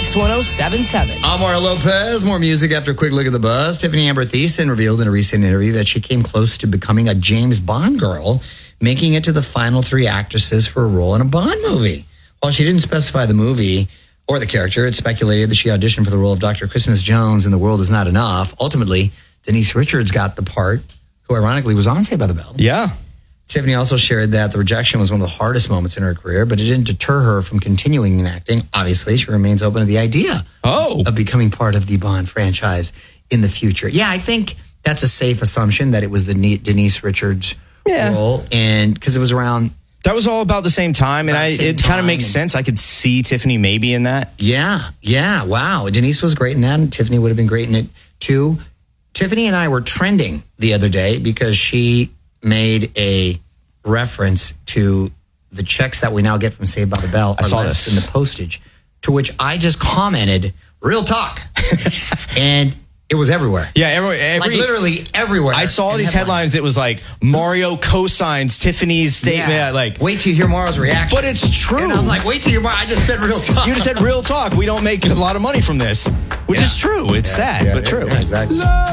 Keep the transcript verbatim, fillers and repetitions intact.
Mix one oh seven point seven. I'm Mario Lopez. More music after a quick look at the buzz. Tiffany Amber Thiessen revealed in a recent interview that she came close to becoming a James Bond girl, making it to the final three actresses for a role in a Bond movie. While she didn't specify the movie or the character, it's speculated that she auditioned for the role of Doctor Christmas Jones in The World Is Not Enough. Ultimately, Denise Richards got the part, who ironically was on Saved by the Bell. Yeah. Tiffany also shared that the rejection was one of the hardest moments in her career, but it didn't deter her from continuing in acting. Obviously, she remains open to the idea oh. of becoming part of the Bond franchise in the future. Yeah, I think that's a safe assumption that it was the Denise Richards yeah. role, and because it was around... That was all about the same time, and I, it kind of makes sense. I could see Tiffany maybe in that. Yeah, yeah, wow. Denise was great in that, and Tiffany would have been great in it, too. Tiffany and I were trending the other day because she made a reference to the checks that we now get from Saved by the Bell I saw are less this. than the postage, to which I just commented, real talk. And it was everywhere. Yeah, every, every like literally everywhere. I saw these headlines. headlines. It was like Mario co-signs Tiffany's statement. Yeah. Like, wait till you hear Mario's reaction. But it's true. And I'm like, wait till you hear Mario. I just said real talk. You just said real talk. We don't make a lot of money from this, which yeah. is true. It's yeah, sad, yeah, but yeah, true. Yeah, exactly.